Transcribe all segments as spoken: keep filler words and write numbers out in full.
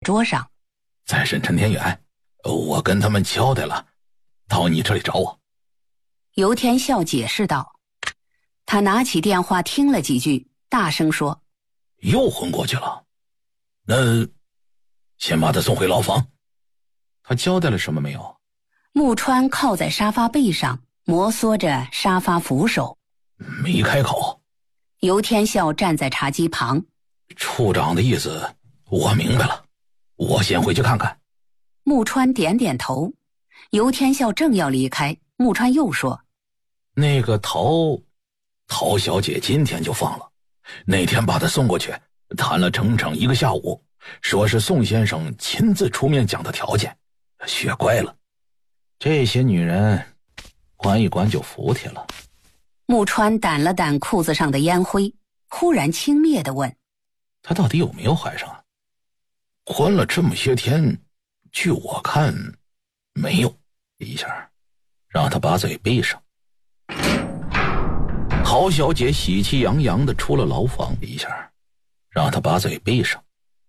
桌上。 在沈陈天远，我跟他们交代了，到你这里找我。 尤天笑解释道。他拿起电话听了几句，大声说： 又昏过去了，那先把他送回牢房。他交代了什么没有？ 木川靠在沙发背上，摩挲着沙发扶手， 没开口。 尤天笑站在茶几旁。 处长的意思我明白了，我先回去看看。 木川点点头。尤天笑正要离开，木川又说： 那个陶陶小姐今天就放了，那天把她送过去，谈了整整一个下午，说是宋先生亲自出面讲的条件，学乖了。这些女人管一管就服帖了。 木川掸了掸裤子上的烟灰，忽然轻蔑地问： 他到底有没有怀上啊？关了这么些天，据我看没有。一下让他把嘴闭上。陶小姐喜气洋洋地出了牢房，一下让他把嘴闭上。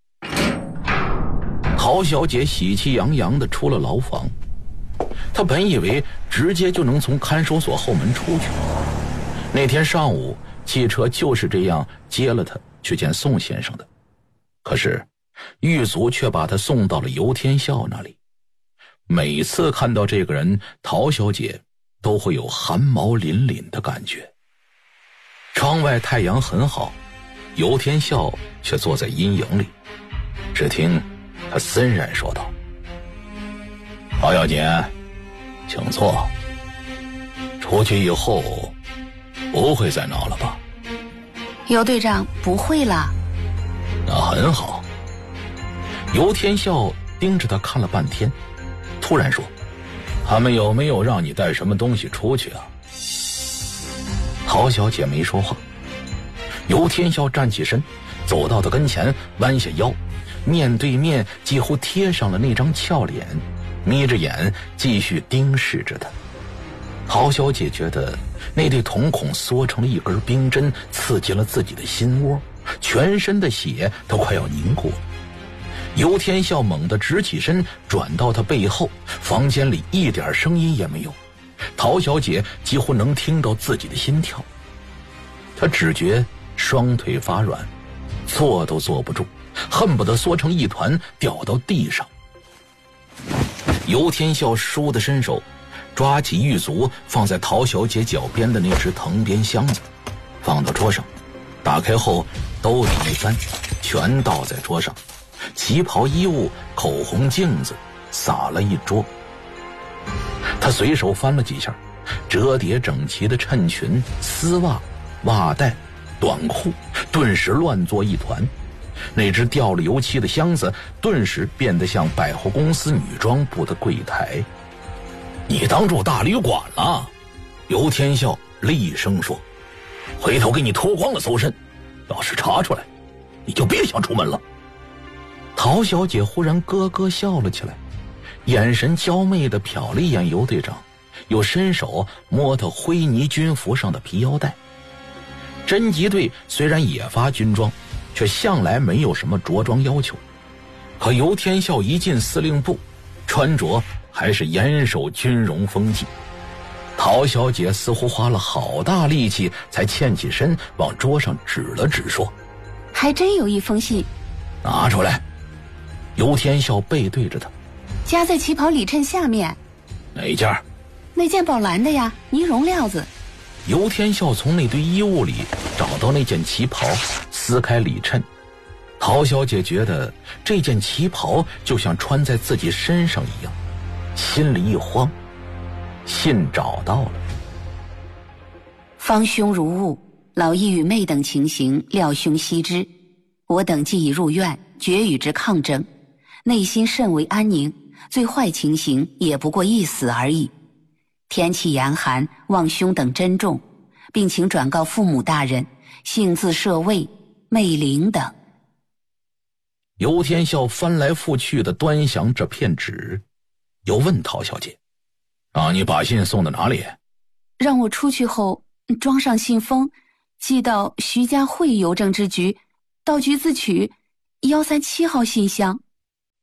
陶小姐喜气洋洋地出了牢房，她本以为直接就能从看守所后门出去。那天上午汽车就是这样接了她去见宋先生的，可是狱卒却把她送到了尤天笑那里。每次看到这个人，陶小姐都会有汗毛凛凛的感觉。窗外太阳很好，尤天笑却坐在阴影里。只听他森然说道：陶小姐，请坐。出去以后不会再闹了吧？ 尤队长，不会啦。 那很好。尤天笑盯着他看了半天，突然说：他们有没有让你带什么东西出去啊？陶小姐没说话。尤天笑站起身，走到他跟前，弯下腰，面对面几乎贴上了那张俏脸，眯着眼继续盯视着他。陶小姐觉得那对瞳孔缩成了一根冰针，刺进了自己的心窝，全身的血都快要凝固了。尤天笑猛地直起身，转到他背后，房间里一点声音也没有，陶小姐几乎能听到自己的心跳。她只觉双腿发软，坐都坐不住，恨不得缩成一团掉到地上。尤天笑倏地伸手抓起狱卒放在陶小姐脚边的那只藤编箱子，放到桌上，打开后兜里一翻，全倒在桌上，旗袍、衣物、口红、镜子洒了一桌。他随手翻了几下，折叠整齐的衬裙、丝袜、袜带、短裤顿时乱作一团。那只掉了油漆的箱子顿时变得像百货公司女装部的柜台。你当住大旅馆了？尤天笑厉声说：回头给你脱光了搜身，要是查出来你就别想出门了。陶小姐忽然咯咯笑了起来，眼神娇媚地瞟了一眼尤队长，又伸手摸他灰呢军服上的皮腰带。侦缉队虽然也发军装，却向来没有什么着装要求，可尤天笑一进司令部，穿着还是严守军容风纪。陶小姐似乎花了好大力气才欠起身，往桌上指了指说： 还真有一封信。 拿出来。尤天笑背对着他： 夹在旗袍里衬下面。 哪件？ 那件宝蓝的呀，呢绒料子。 尤天笑从那堆衣物里找到那件旗袍，撕开里衬。陶小姐觉得这件旗袍就像穿在自己身上一样，心里一慌。信找到了。方兄如雾，老义与妹等情形，料兄悉知。我等既已入院，决与之抗争，内心甚为安宁，最坏情形也不过一死而已。天气严寒，望兄等珍重，并请转告父母大人，幸自舍卫、媚玲等。尤天笑翻来覆去地端详这片纸，又问陶小姐：让你把信送到哪里？让我出去后装上信封，寄到徐家汇邮政支局，到橘子曲一三七号信箱。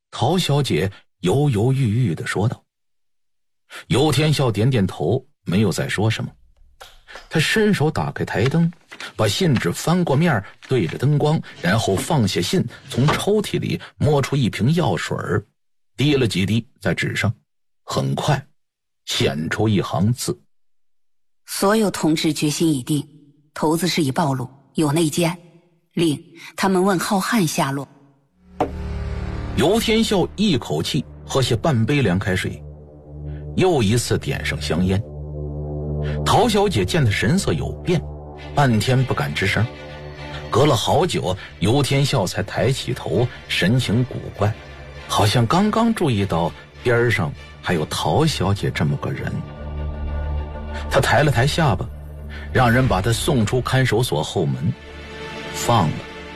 陶小姐犹犹豫豫地说道。尤天笑点点头，没有再说什么。他伸手打开台灯，把信纸翻过面，对着灯光，然后放下信，从抽屉里摸出一瓶药水，滴了几滴在纸上，很快显出一行字： 所有同志决心已定，头子事已暴露，有内奸，令他们问浩瀚下落。 尤天笑一口气喝下半杯凉开水，又一次点上香烟。陶小姐见他神色有变，半天不敢吱声。隔了好久，尤天笑才抬起头，神情古怪，好像刚刚注意到边上还有陶小姐这么个人。他抬了抬下巴，让人把他送出看守所后门，放了。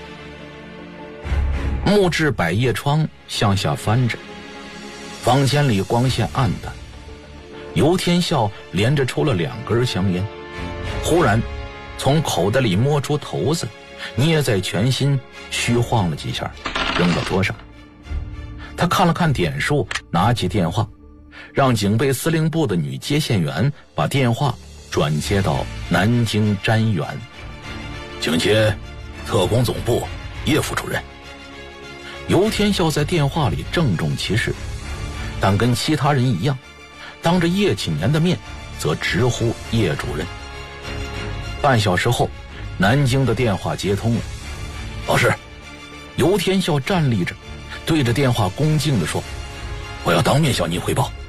木质百叶窗向下翻着，房间里光线暗淡。尤天笑连着抽了两根香烟，忽然从口袋里摸出头子，捏在拳心，虚晃了几下，扔到桌上。他看了看点数，拿起电话，让警备司令部的女接线员把电话转接到南京瞻远。请接特工总部叶副主任。尤天笑在电话里郑重其事，但跟其他人一样，当着叶启年的面则直呼叶主任。半小时后，南京的电话接通了。老师，尤天笑站立着，对着电话恭敬地说：我要当面向您汇报。